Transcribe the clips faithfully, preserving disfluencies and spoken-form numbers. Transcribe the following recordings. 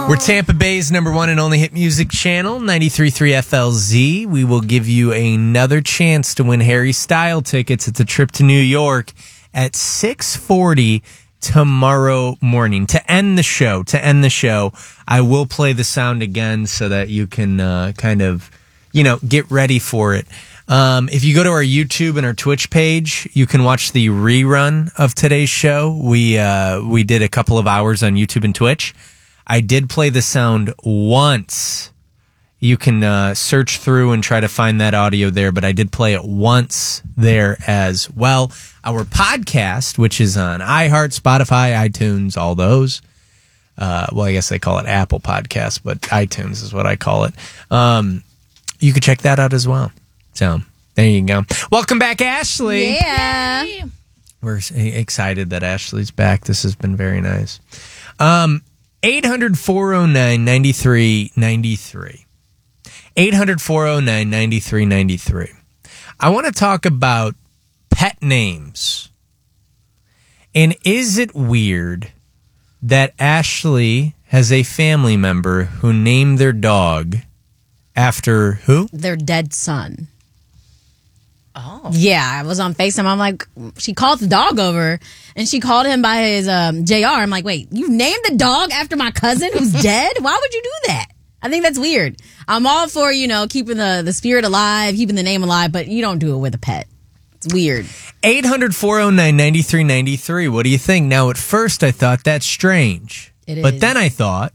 We're Tampa Bay's number one and only hit music channel, ninety-three point three F L Z. We will give you another chance to win Harry Style tickets. It's a trip to New York at six forty tomorrow morning. To end the show, to end the show, I will play the sound again so that you can uh, kind of, you know, get ready for it. Um, if you go to our YouTube and our Twitch page, you can watch the rerun of today's show. We uh, we did a couple of hours on YouTube and Twitch. I did play the sound once. You can uh, search through and try to find that audio there, but I did play it once there as well. Our podcast, which is on iHeart, Spotify, iTunes, all those. Uh, well, I guess they call it Apple Podcasts, but iTunes is what I call it. Um, you can check that out as well. So there you go. Welcome back, Ashley. Yeah. Yay. We're excited that Ashley's back. This has been very nice. Um, eight hundred, four oh nine, nine three nine three. eight hundred, four oh nine, nine three nine three. I want to talk about pet names. And is it weird that Ashley has a family member who named their dog after who? Their dead son. Oh. Yeah, I was on FaceTime. I'm like, she called the dog over, and she called him by his um, J R. I'm like, wait, you named the dog after my cousin who's dead? Why would you do that? I think that's weird. I'm all for, you know, keeping the, the spirit alive, keeping the name alive, but you don't do it with a pet. It's weird. eight hundred, four oh nine, nine three nine three. What do you think? Now, at first, I thought that's strange. It But is. then I thought,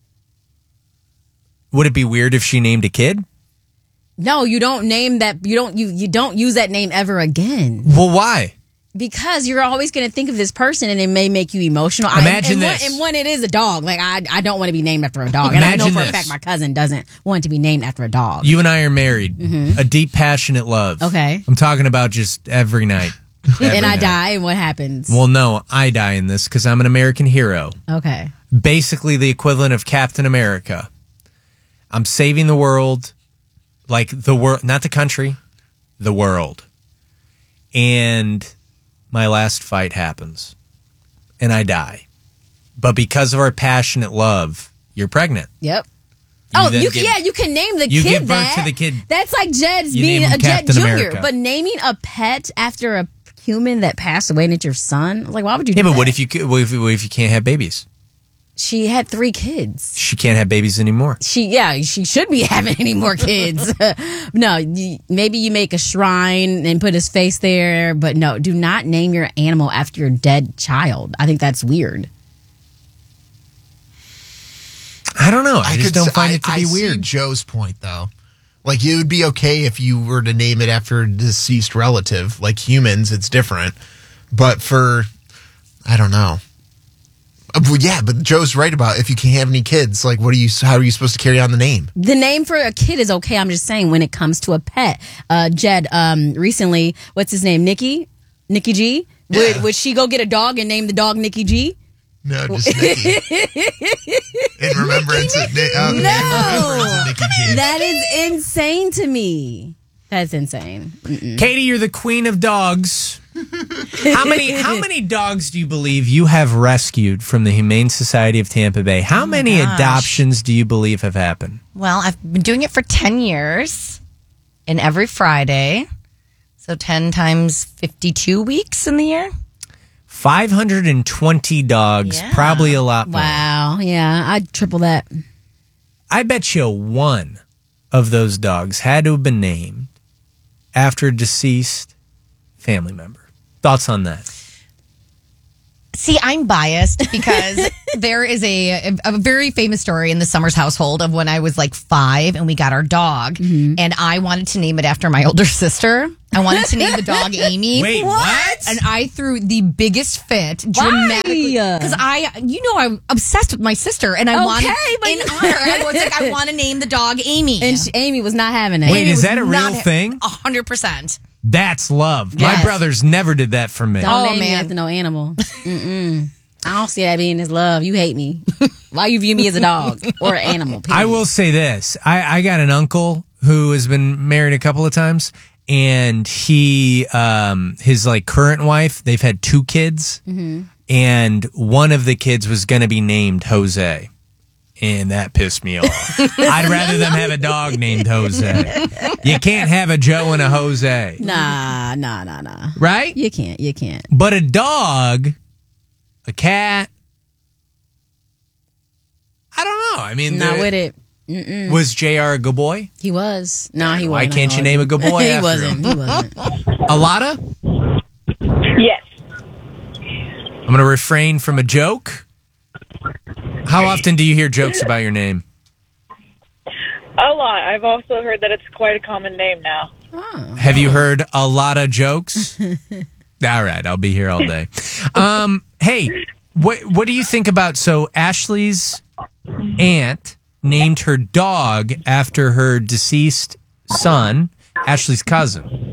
would it be weird if she named a kid? No, you don't name that. You don't. You you don't use that name ever again Well, why? because you're always going to think of this person, and it may make you emotional. Imagine I, and this. One, and one, it is a dog. Like I, I don't want to be named after a dog, and I know Imagine for this. a fact my cousin doesn't want to be named after a dog. You and I are married. A deep, passionate love. Mm-hmm. Okay. I'm talking about just every night. Every and I night. die, and what happens? Well, no, I die in this because I'm an American hero. Okay. Basically the equivalent of Captain America. I'm saving the world, like the world, not the country, the world. And my last fight happens, and I die. But because of our passionate love, you're pregnant. Yep. You oh, then you give- yeah, you can name the you kid give birth that. to the kid. That's like Jed's You being name a him Jed Captain Junior America. But naming a pet after a human that passed away and it's your son, like why would you? Yeah, do but what that? if you c- what if, what if you can't have babies? She had three kids. She can't have babies anymore. She yeah, she should be having any more kids. No, you, maybe you make a shrine and put his face there, but no, do not name your animal after your dead child. I think that's weird. I don't know. I, just could don't s- find I- it to I be see weird. Joe's point, though. Like, it would be okay if you were to name it after a deceased relative. Like humans, it's different. But for, I don't know. Uh, well, yeah, but Joe's right about if you can't have any kids, like, what are you? How are you supposed to carry on the name? The name for a kid is okay. I'm just saying when it comes to a pet. Uh, Jed, um, recently, what's his name? Nikki? Nikki G? Would, Yeah. would she go get a dog and name the dog Nikki G? No, just Nikki. In remembrance of Nick. Okay. In remembrance of Nikki G. That is insane to me. That's insane. Katie, you're the queen of dogs. How many how many dogs do you believe you have rescued from the Humane Society of Tampa Bay? How many gosh. adoptions do you believe have happened? Well, I've been doing it for ten years and every Friday. So ten times fifty-two weeks in the year. five hundred twenty dogs, Yeah. probably a lot more. Wow. Yeah, I'd triple that. I bet you one of those dogs had to have been named after a deceased family member. Thoughts on that? See, I'm biased because there is a, a very famous story in the Summers household of when I was like five and we got our dog, and I wanted to name it after my older sister. I wanted to name the dog Amy. Wait, what? And I threw the biggest fit dramatically because I, you know, I'm obsessed with my sister, and I Okay, wanted but in you- honor. I was like, I want to name the dog Amy. And she, Amy was not having it. Wait, is that a real Not- thing? A hundred percent. That's love. My Yes. brothers never did that for me. Don't Oh, name me man. after no animal. Mm-mm. I don't see that being his love. You hate me. Why you view me as a dog or an animal? Period. I will say this. I, I got an uncle who has been married a couple of times, and he, um, his like current wife, they've had two kids, and one of the kids was going to be named Jose. and that pissed me off. I'd rather them have a dog named Jose. You can't have a Joe and a Jose. Nah, nah, nah, nah. Right? You can't. You can't. But a dog, a cat, I don't know. I mean, Not the- with it. Mm-mm. Was J R a good boy? He was. No, he Why wasn't. can't you name a good boy he after wasn't. him? He wasn't. Alana? Yes. I'm going to refrain from a joke. How often do you hear jokes about your name? A lot. I've also heard that it's quite a common name now. Oh. Have you heard a lot of jokes? All right, I'll be here all day. Um, hey, what what do you think about, so Ashley's aunt named her dog after her deceased son, Ashley's cousin.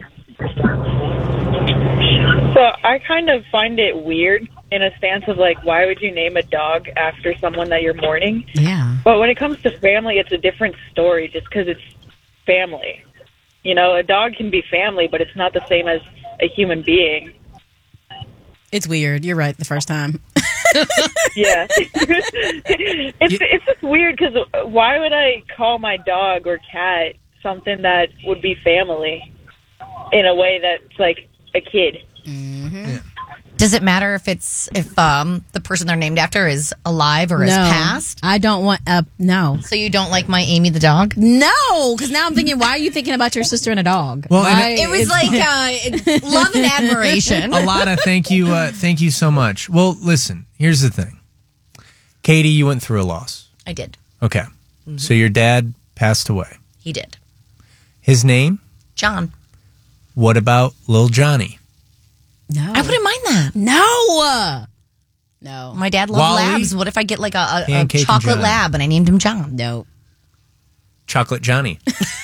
So I kind of find it weird in a stance of like, why would you name a dog after someone that you're mourning? Yeah. But when it comes to family, it's a different story just because it's family. You know, a dog can be family, but it's not the same as a human being. It's weird. You're right the first time. Yeah. it's, it's just weird because why would I call my dog or cat something that would be family in a way that's like a kid? Mm-hmm. Does it matter if it's if um the person they're named after is alive or no, is passed? I don't want. Uh, no. So you don't like my Amy the dog? No, because now I'm thinking, why are you thinking about your sister and a dog? Well, and Why- It was it's- like uh, love and admiration. Alana, thank you, uh, thank you so much. Well, listen, here's the thing. Katie, you went through a loss. I did. Okay, so your dad passed away. He did. His name? John. What about Lil Johnny? no. I wouldn't mind that. No. No. My dad loved Wally? labs. What if I get like a, a, a Pancake and chocolate Johnny. lab and I named him John? No. Chocolate Johnny.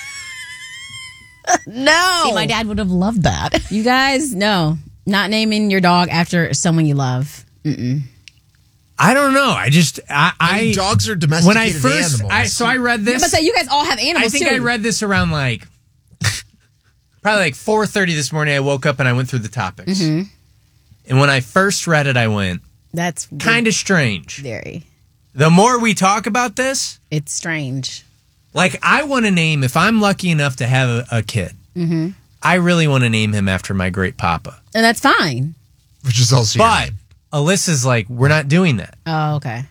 No. See, my dad would have loved that. You guys, no. Not naming your dog after someone you love. Mm-mm. I don't know. I just I, I mean, I dogs are when domesticated I first animals. I so I read I'm this. about to say, you guys all have animals I think too. I read this around like probably like four thirty this morning. I woke up and I went through the topics. Mm-hmm. And when I first read it, I went, That's kind of strange. very. The more we talk about this, It's strange. like I want to name, if I'm lucky enough to have a, a kid, Mm-hmm. I really want to name him after my great papa. And that's fine. Which is also your But name. Alyssa's like, we're not doing that. Oh, okay.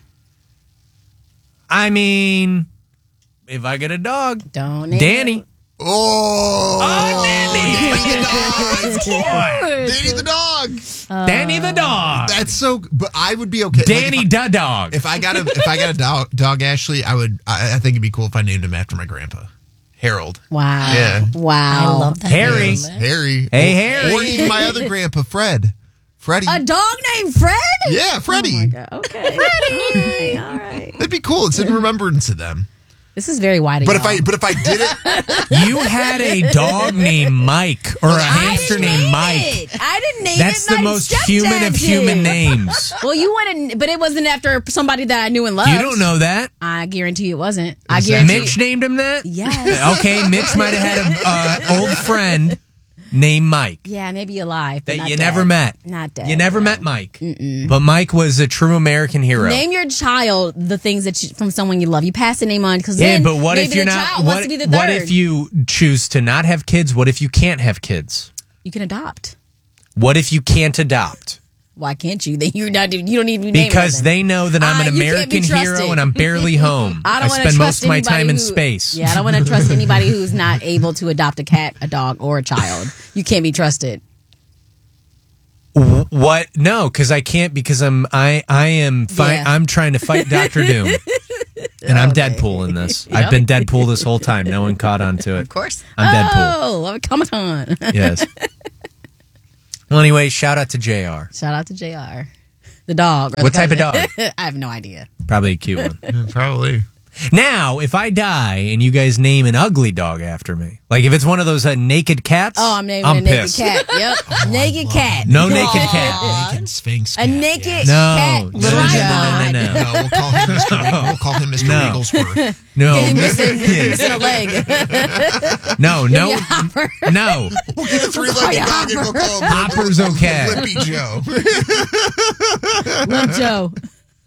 I mean, if I get a dog, Don't name Danny. it. Oh, Oh, Danny! Danny the dog. Danny the dog. That's so. But I would be okay. Like, Danny if, I, the dog. if I got a if I got a dog, dog Ashley, I would. I, I think it'd be cool if I named him after my grandpa, Harold. Wow. Yeah. Wow. I love that. Harry. name. Harry. Hey, or, Harry. Or even my other grandpa, Fred. Freddie. A dog named Fred? Yeah, Freddie. Oh my God. Okay. Freddie. All right. All right. That'd be cool. It's in remembrance of them. This is very wide. But if I but if I did it, You had a dog named Mike or a hamster named Mike. I didn't name That's it. the my most stepdad human of did. human names. Well, you wanted, but it wasn't after somebody that I knew and loved. You don't know that. I guarantee you it wasn't. I Is that guarantee. Mitch named him that? Yes. Okay, Mitch might have had an uh, old friend named Mike Yeah, maybe alive. but that not you dead. never met. Not dead. You never met Mike. But Mike was a true American hero. Name your child the things that you, from someone you love. You pass the name on because yeah, then but what maybe if you're the not? child What, wants to be the third. what if you choose to not have kids? What if you can't have kids? You can adopt. What if you can't adopt? Why can't you? Then you're not. You don't need to be named Because nothing. they know that I'm Uh, an you can't be American hero trusted. and I'm barely home. I I, don't want to spend trust most of my anybody time in who- space. Yeah, I don't want to trust anybody who's not able to adopt a cat, a dog, or a child. You can't be trusted. Wh- What? No, because I can't. Because I'm. I. I am. Fi- Yeah. I'm trying to fight Doctor Doom, and I'm Deadpool in this. I've been Deadpool this whole time. No one caught on to it. Of course. I'm Deadpool. Oh, Comic Con. Yes. Well, anyway, shout out to J R. Shout out to J R, the dog. or What the type of cousin. dog? I have no idea. Probably a cute one. probably. Now, if I die and you guys name an ugly dog after me, like if it's one of those uh, naked cats, Oh, I'm naming I'm a naked pissed. cat. Yep, naked cat. No naked cat. Naked Sphinx. A cat, naked yes. No, cat. no, no, Little no, no, John. no, no, No, we'll call him Mister We'll call him Mister No. Wigglesworth. no, He's missing, Yeah. missing a leg. no, no, Yeah, Hopper. no. We'll get a three-legged dog and we'll call him Hopper's okay. Lippy Joe. Love Joe.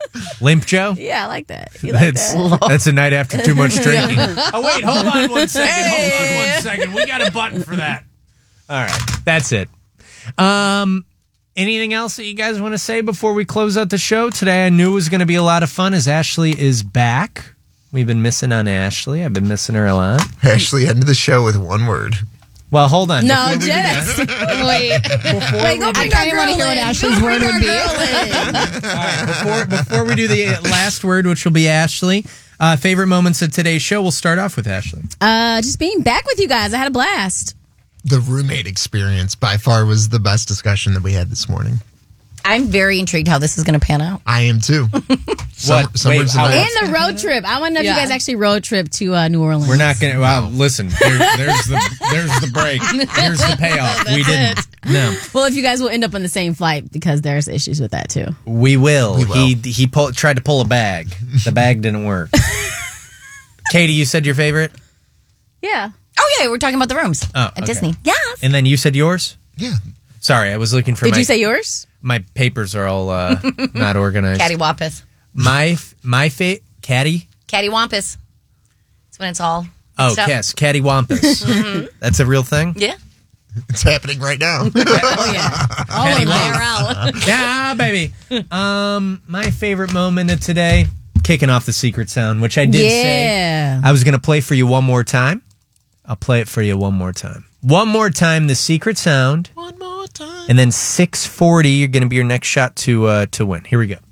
Limp Joe? Yeah, I like that. You like That's, that? that's a night after too much drinking. Oh, wait, hold on one second. Hold on one second. We got a button for that. All right, that's it. Um, anything else that you guys want to say before we close out the show? Today I knew it was going to be a lot of fun as Ashley is back. We've been missing on Ashley. I've been missing her a lot. Ashley, end the show with one word. Well, hold on. No, Before we do Jen. that- Wait, Wait, go bring I our kinda girl wanna hear what in. Ashley's Go word bring would our be. girl in. All right, before, before we do the last word, which will be Ashley, uh, favorite moments of today's show, we'll start off with Ashley. Uh, just being back with you guys. I had a blast. The roommate experience by far was the best discussion that we had this morning. I'm very intrigued how this is going to pan out. I am too. Summer, What? Summers Wait, and how- nights. And the road trip. I want to know if Yeah. you guys actually road trip to uh, New Orleans. We're not going to. Well, listen, there, there's the there's the break. Here's the payoff. We didn't. No, Well, if you guys will end up on the same flight because there's issues with that too. we will. We will. He he pull, tried to pull a bag. The bag didn't work. Katie, you said your favorite, Yeah. Oh, yeah, we're talking about the rooms Oh, at okay. Disney. Yes. and then you said yours. Yeah. Sorry, I was looking for. Did my, you say yours? my papers are all uh, not organized? Cattywampus. My my fa- Caddy. Cattywampus. It's when it's all. Oh, stuff. yes, Cattywampus. That's a real thing. Yeah. It's happening right now. Oh yeah. Catty Oh, Womp. Womp. Yeah, baby. Um, my favorite moment of today, kicking off the secret sound, which I did say Yeah. I was going to play for you one more time. I'll play it for you one more time. One more time, the secret sound, One more time. and then six forty. You're going to be your next shot to uh, to win. Here we go.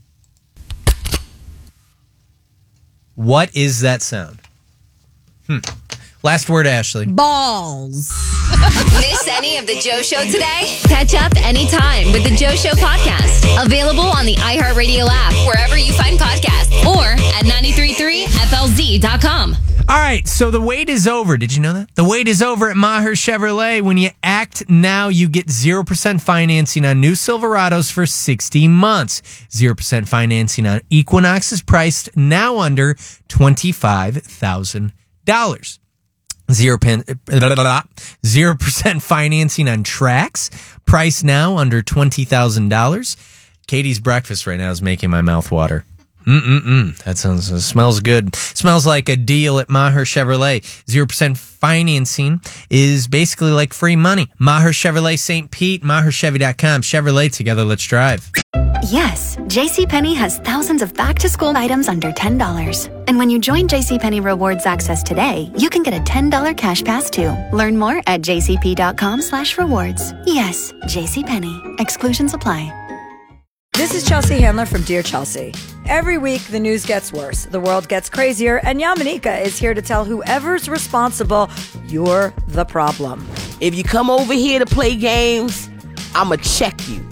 What is that sound? Hmm. Last word, Ashley. Balls. Miss any of the Joe Show today? Catch up anytime with the Joe Show podcast. Available on the iHeartRadio app, wherever you find podcasts, or at nine three three F L Z dot com. All right, so the wait is over. Did you know that? The wait is over at Maher Chevrolet. When you act now, you get zero percent financing on new Silverados for sixty months. zero percent financing on Equinoxes priced now under twenty-five thousand dollars. Zero percent financing on Trax, priced now under twenty thousand dollars. Katie's breakfast right now is making my mouth water. Mm-mm-mm. That sounds, it smells good. Smells like a deal at Maher Chevrolet. Zero percent financing is basically like free money. Maher Chevrolet Saint Pete, Maher Chevy dot com. Chevrolet, together, let's drive. Yes, JCPenney has thousands of back-to-school items under ten dollars. And when you join JCPenney Rewards Access today, you can get a ten dollars cash pass too. Learn more at jcp.com slash rewards. Yes, JCPenney. Exclusions apply. This is Chelsea Handler from Dear Chelsea. Every week, the news gets worse, the world gets crazier, and Yamanika is here to tell whoever's responsible, you're the problem. If you come over here to play games, I'ma check you.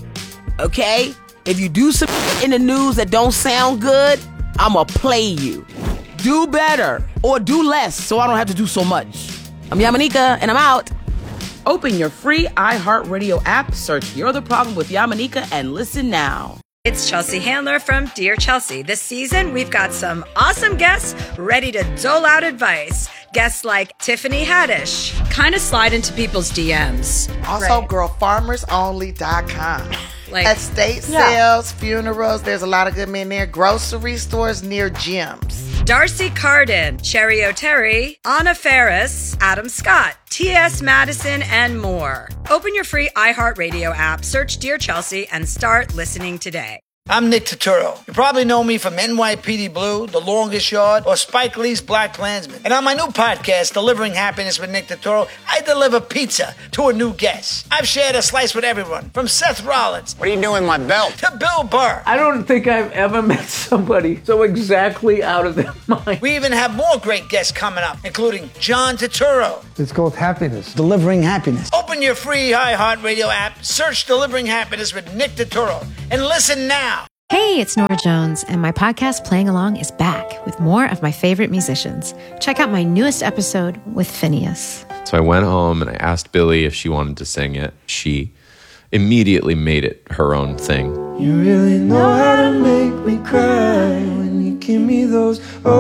Okay? If you do some in the news that don't sound good, I'ma play you. Do better or do less so I don't have to do so much. I'm Yamanika and I'm out. Open your free iHeartRadio app, search You're the Problem with Yamanika, and listen now. It's Chelsea Handler from Dear Chelsea. This season, we've got some awesome guests ready to dole out advice. Guests like Tiffany Haddish, kind of slide into people's D Ms. Also, girl farmers only dot com. Like, Estate sales, funerals, there's a lot of good men there. Grocery stores near gyms. Darcy Carden, Cherry O'Terry, Anna Ferris, Adam Scott, T S Madison, and more. Open your free iHeartRadio app, search Dear Chelsea, and start listening today. I'm Nick Turturro. You probably know me from N Y P D Blue, The Longest Yard, or Spike Lee's Black Klansman. And on my new podcast, Delivering Happiness with Nick Turturro, I deliver pizza to a new guest. I've shared a slice with everyone, from Seth Rollins. What are you doing with my belt? To Bill Burr. I don't think I've ever met somebody so exactly out of their mind. We even have more great guests coming up, including John Turturro. It's called happiness. Delivering happiness. Open your free iHeartRadio app, search Delivering Happiness with Nick Turturro, and listen now. Hey, it's Nora Jones, and my podcast Playing Along is back with more of my favorite musicians. Check out my newest episode with Phineas. So I went home and I asked Billy if she wanted to sing it. She immediately made it her own thing. You really know how to make me cry when you give me those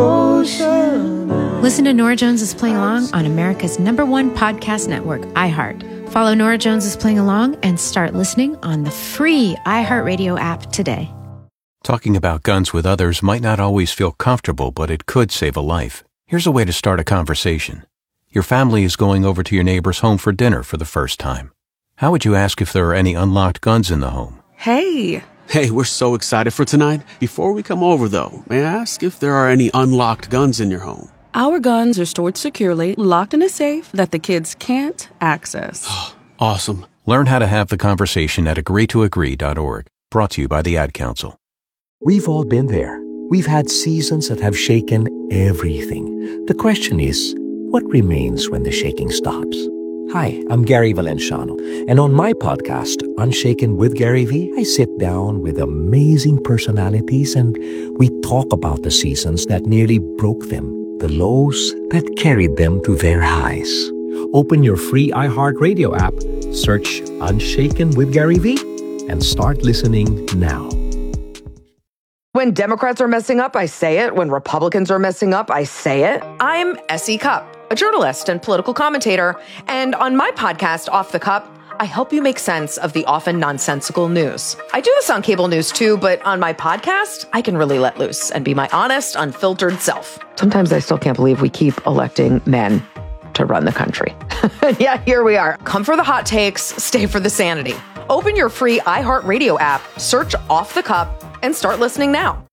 ocean eyes. Listen to Nora Jones is Playing Along on America's number one podcast network, iHeart. Follow Nora Jones is Playing Along and start listening on the free iHeartRadio app today. Talking about guns with others might not always feel comfortable, but it could save a life. Here's a way to start a conversation. Your family is going over to your neighbor's home for dinner for the first time. How would you ask if there are any unlocked guns in the home? Hey. Hey, we're so excited for tonight. Before we come over, though, may I ask if there are any unlocked guns in your home? Our guns are stored securely, locked in a safe that the kids can't access. Awesome. Learn how to have the conversation at agree to agree dot org. Brought to you by the Ad Council. We've all been there. We've had seasons that have shaken everything. The question is, what remains when the shaking stops? Hi, I'm Gary Valenciano, and on my podcast, Unshaken with Gary V, I sit down with amazing personalities and we talk about the seasons that nearly broke them, the lows that carried them to their highs. Open your free iHeartRadio app, search Unshaken with Gary V, and start listening now. When Democrats are messing up, I say it. When Republicans are messing up, I say it. I'm Essie Cupp, a journalist and political commentator. And on my podcast, Off the Cup, I help you make sense of the often nonsensical news. I do this on cable news too, but on my podcast, I can really let loose and be my honest, unfiltered self. Sometimes I still can't believe we keep electing men to run the country. Yeah, here we are. Come for the hot takes, stay for the sanity. Open your free iHeartRadio app, search Off the Cup, and start listening now.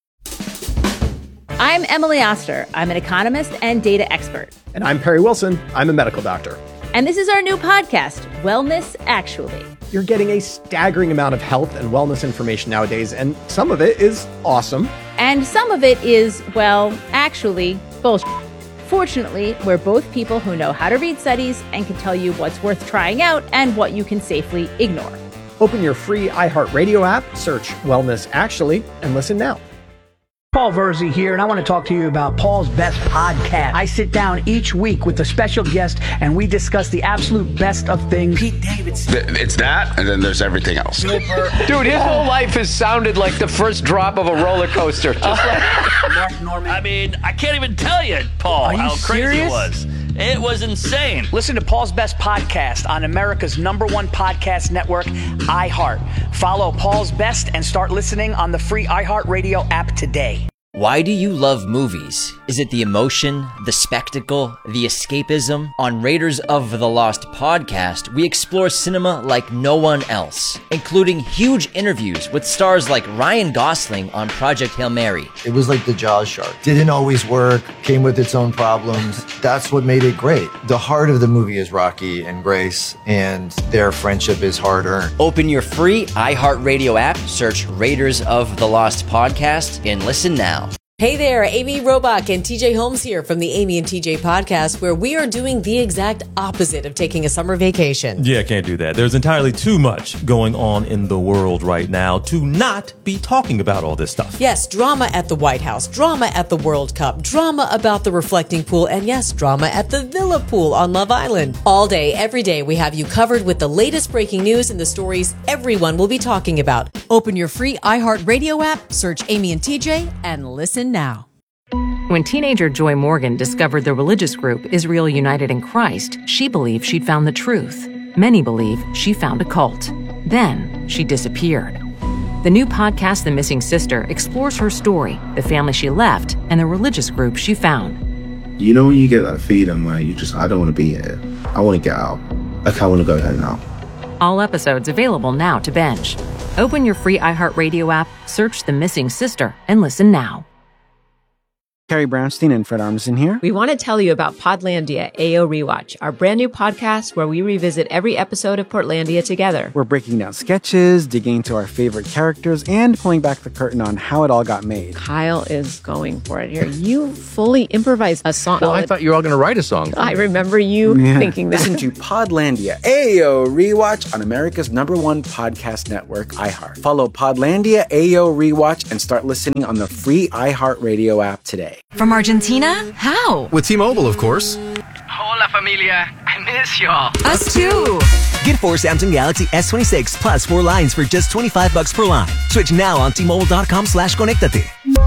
I'm Emily Oster. I'm an economist and data expert. And I'm Perry Wilson. I'm a medical doctor. And this is our new podcast, Wellness Actually. You're getting a staggering amount of health and wellness information nowadays, and some of it is awesome. And some of it is, well, actually, bullshit. Fortunately, we're both people who know how to read studies and can tell you what's worth trying out and what you can safely ignore. Open your free iHeartRadio app, search Wellness Actually, and listen now. Paul Verzi here, and I want to talk to you about Paul's Best Podcast. I sit down each week with a special guest, and we discuss the absolute best of things. Pete Davidson. It's that, and then there's everything else. Dude, his whole life has sounded like the first drop of a roller coaster. Just like Mark Norman. I mean, I can't even tell you, Paul, how crazy serious? it was. It was insane. Listen to Paul's Best Podcast on America's number one podcast network, iHeart. Follow Paul's Best and start listening on the free iHeartRadio app today. Why do you love movies? Is it the emotion, the spectacle, the escapism? On Raiders of the Lost podcast, we explore cinema like no one else, including huge interviews with stars like Ryan Gosling on Project Hail Mary. It was like the Jaws shark. Didn't always work, came with its own problems. That's what made it great. The heart of the movie is Rocky and Grace, and their friendship is hard-earned. Open your free iHeartRadio app, search Raiders of the Lost podcast, and listen now. Hey there, Amy Robach and T J Holmes here from the Amy and T J podcast, where we are doing the exact opposite of taking a summer vacation. Yeah, can't do that. There's entirely too much going on in the world right now to not be talking about all this stuff. Yes, drama at the White House, drama at the World Cup, drama about the reflecting pool, and yes, drama at the Villa Pool on Love Island. All day, every day, we have you covered with the latest breaking news and the stories everyone will be talking about. Open your free iHeartRadio app, search Amy and T J, and listen now. When teenager Joy Morgan discovered the religious group Israel United in Christ, she believed she'd found the truth. Many believe she found a cult. Then she disappeared. The new podcast, The Missing Sister, explores her story, the family she left, and the religious group she found. You know when you get that feeling where you just, I don't want to be here. I want to get out. Like I want to go home now. All episodes available now to binge. Open your free iHeartRadio app, search The Missing Sister, and listen now. Carrie Brownstein and Fred Armisen here. We want to tell you about Podlandia A O Rewatch, our brand new podcast where we revisit every episode of Portlandia together. We're breaking down sketches, digging into our favorite characters, and pulling back the curtain on how it all got made. Kyle is going for it here. You fully improvised a song. Well, I thought you were all going to write a song. I remember you yeah. thinking that. Listen to Podlandia A O Rewatch on America's number one podcast network, iHeart. Follow Podlandia A O Rewatch and start listening on the free iHeartRadio app today. From Argentina? How? With T-Mobile, of course. Hola, familia. I miss y'all. Us too. Get four Samsung Galaxy S twenty-six plus four lines for just twenty-five bucks per line. Switch now on T-Mobile.com slash Conectate.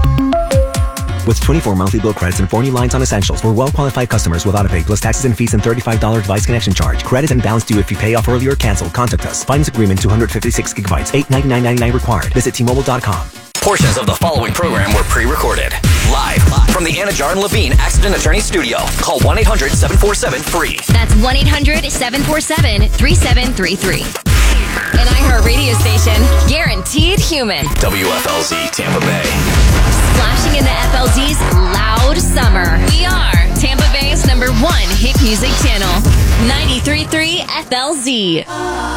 With twenty-four monthly bill credits and four new lines on essentials for well-qualified customers with autopay plus taxes and fees and thirty-five dollars device connection charge. Credit and balance due if you pay off early or cancel. Contact us. Finance agreement two hundred fifty-six gigabytes. eight ninety-nine ninety-nine required. Visit T Mobile dot com. Portions of the following program were pre-recorded. Live from the Anna Jar and Levine Accident Attorney Studio. Call one eight hundred seven four seven free. That's one eight hundred seven four seven three seven three three. An iHeart radio station, guaranteed human. W F L Z Tampa Bay. Splashing into F L Z's loud summer. We are Tampa Bay's number one hit music channel. ninety-three point three F L Z.